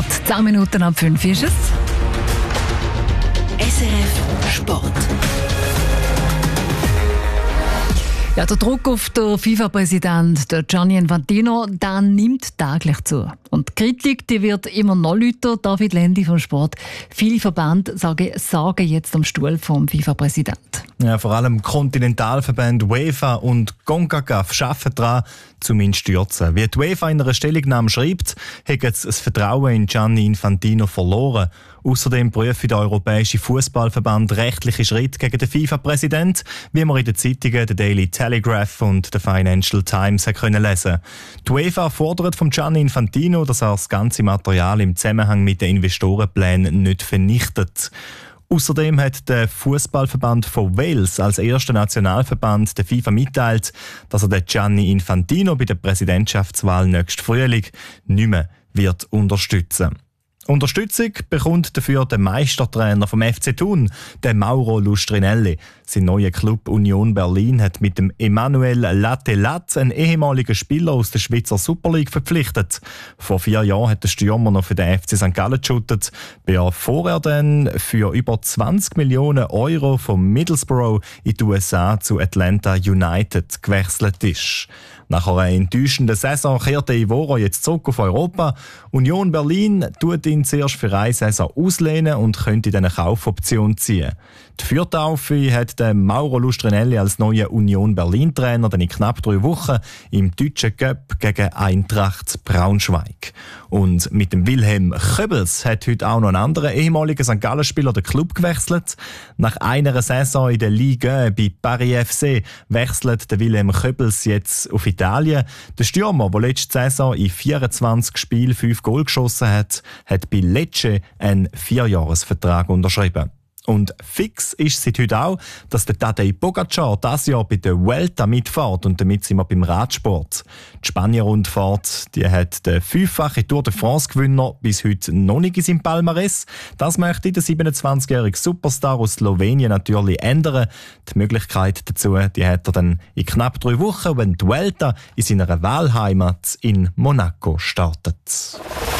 Sport. 10 Minuten ab 5 ist es. SRF Sport. Ja, der Druck auf den FIFA-Präsident Gianni Infantino, der nimmt täglich zu. Und die Kritik, die wird immer noch lauter. David Lendi vom Sport. Viele Verbände sagen jetzt am Stuhl vom FIFA-Präsidenten. Ja, vor allem Kontinentalverbände UEFA und CONCACAF arbeiten daran, um ihn zu stürzen. Wie die UEFA in einer Stellungnahme schreibt, hat das Vertrauen in Gianni Infantino verloren. Außerdem prüft der Europäische Fußballverband rechtliche Schritte gegen den FIFA-Präsident, wie man in den Zeitungen der Daily Telegraph und der Financial Times können lesen. Die UEFA fordert von Gianni Infantino, dass er das ganze Material im Zusammenhang mit den Investorenplänen nicht vernichtet. Außerdem hat der Fußballverband von Wales als erster Nationalverband der FIFA mitteilt, dass er den Gianni Infantino bei der Präsidentschaftswahl nächsten Frühling nicht mehr wird unterstützen. Unterstützung bekommt dafür der Meistertrainer vom FC Thun, der Mauro Lustrinelli. Sein neuer Club Union Berlin hat mit dem Emmanuel Latelat einen ehemaligen Spieler aus der Schweizer Super League verpflichtet. Vor 4 Jahren hat der Stürmer noch für den FC St. Gallen geshootet, bevor er dann für über 20 Millionen Euro von Middlesbrough in die USA zu Atlanta United gewechselt ist. Nach einer enttäuschenden Saison kehrte Ivoro jetzt zurück auf Europa. Union Berlin tut ihn zuerst für eine Saison auslehnen und könnte dann eine Kaufoption ziehen. Die Fürth-Taufe hat Mauro Lustrinelli als neuer Union Berlin-Trainer dann in knapp 3 Wochen im deutschen Cup gegen Eintracht Braunschweig. Und mit dem Wilhelm Köbels hat heute auch noch ein anderer ehemaliger St. Gallen-Spieler den Club gewechselt. Nach einer Saison in der Ligue bei Paris FC wechselt der Wilhelm Köbels jetzt auf Italien. Der Stürmer, der letzte Saison in 24 Spielen 5 Goal geschossen hat, hat bei Lecce einen 4-Jahres-Vertrag unterschrieben. Und fix ist seit heute auch, dass der Tadej Pogacar dieses Jahr bei der Vuelta mitfährt. Und damit sind wir beim Radsport. Die Spanier-Rundfahrt, die hat der 5-fache Tour de France-Gewinner bis heute noch nicht in seinem Palmarès. Das möchte der 27-jährige Superstar aus Slowenien natürlich ändern. Die Möglichkeit dazu, die hat er dann in knapp 3 Wochen, wenn die Vuelta in seiner Wahlheimat in Monaco startet.